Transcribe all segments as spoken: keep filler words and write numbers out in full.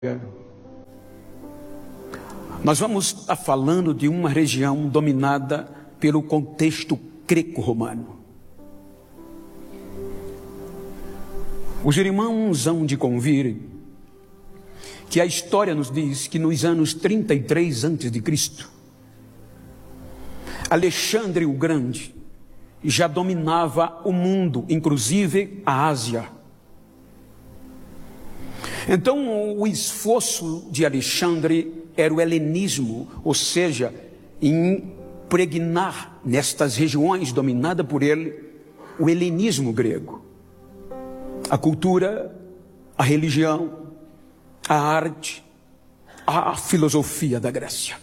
Nós vamos estar falando de uma região dominada pelo contexto greco-romano. Os irmãos hão de convir que a história nos diz que nos anos trinta e três antes de Cristo, Alexandre o Grande já dominava o mundo, inclusive a Ásia. Então, o esforço de Alexandre era o helenismo, ou seja, impregnar nestas regiões dominadas por ele o helenismo grego. A cultura, a religião, a arte, a filosofia da Grécia.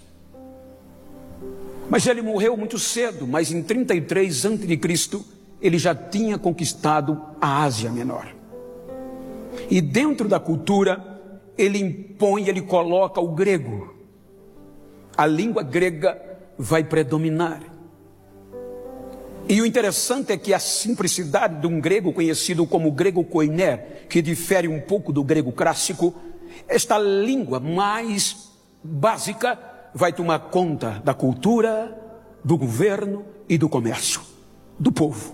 Mas ele morreu muito cedo, mas em trinta e três antes de Cristo ele já tinha conquistado a Ásia Menor. E dentro da cultura, ele impõe, ele coloca o grego. A língua grega vai predominar. E o interessante é que a simplicidade de um grego conhecido como grego koiné, que difere um pouco do grego clássico, esta língua mais básica vai tomar conta da cultura, do governo e do comércio, do povo.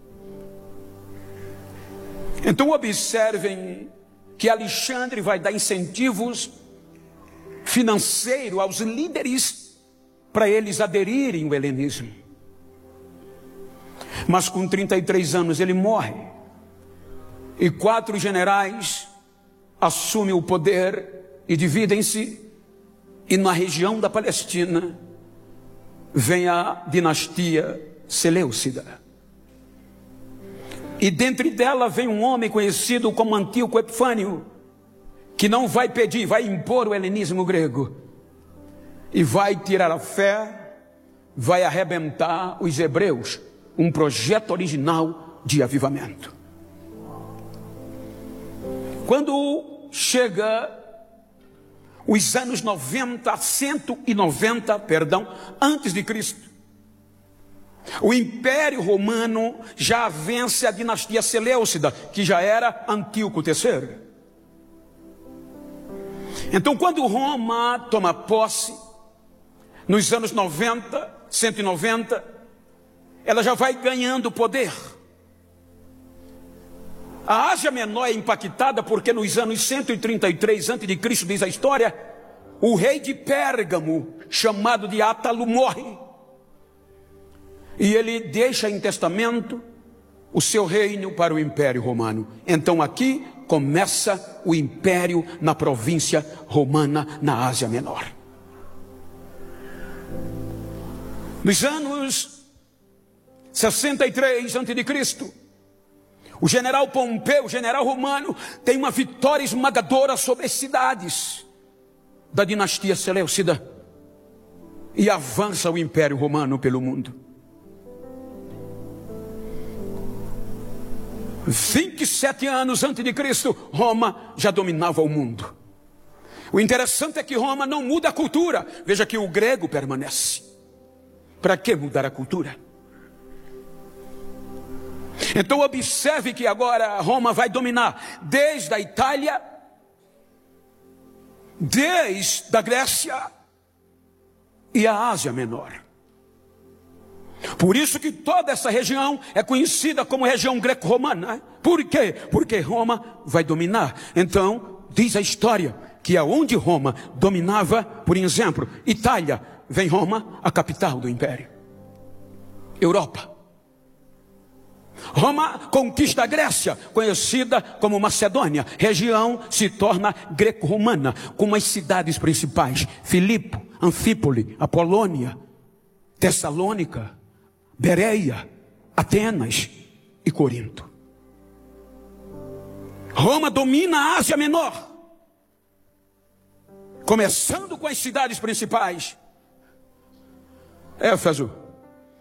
Então observem que Alexandre vai dar incentivos financeiros aos líderes para eles aderirem ao helenismo. Mas com trinta e três anos ele morre. E quatro generais assumem o poder e dividem-se. E na região da Palestina vem a dinastia Seleucida. E dentre dela vem um homem conhecido como Antíoco Epifânio, que não vai pedir, vai impor o helenismo grego. E vai tirar a fé, vai arrebentar os hebreus, um projeto original de avivamento. Quando chega os anos noventa, cento e noventa, perdão, antes de Cristo, o Império Romano já vence a dinastia Seleucida, que já era Antíoco terceiro. Então, quando Roma toma posse, nos anos noventa, cento e noventa, ela já vai ganhando poder. A Ásia Menor é impactada porque nos anos cento e trinta e três antes de Cristo, diz a história, o rei de Pérgamo, chamado de Átalo, morre. E ele deixa em testamento o seu reino para o Império Romano. Então aqui começa o Império na província romana, na Ásia Menor. Nos anos sessenta e três antes de Cristo, o general Pompeu, o general romano, tem uma vitória esmagadora sobre as cidades da dinastia Seleucida e avança o Império Romano pelo mundo. vinte e sete anos antes de Cristo, Roma já dominava o mundo. O interessante é que Roma não muda a cultura. Veja que o grego permanece. Para que mudar a cultura? Então observe que agora Roma vai dominar desde a Itália, desde a Grécia e a Ásia Menor. Por isso que toda essa região é conhecida como região greco-romana. Por quê? Porque Roma vai dominar. Então, diz a história que aonde Roma dominava, por exemplo, Itália, vem Roma, a capital do império. Europa. Roma conquista a Grécia, conhecida como Macedônia. Região se torna greco-romana, com as cidades principais: Filipe, Anfípole, Apolônia, Tessalônica, Bereia, Atenas e Corinto. Roma domina a Ásia Menor, começando com as cidades principais: Éfeso,